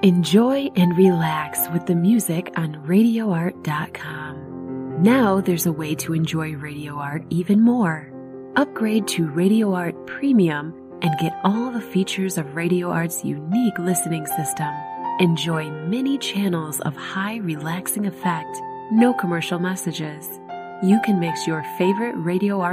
Enjoy and relax with the music on RadioArt.com. Now there's a way to enjoy Radio Art even more. Upgrade to Radio Art Premium and get all the features of Radio Art's unique listening system. Enjoy many channels of high relaxing effect, no commercial messages. You can mix your favorite Radio Art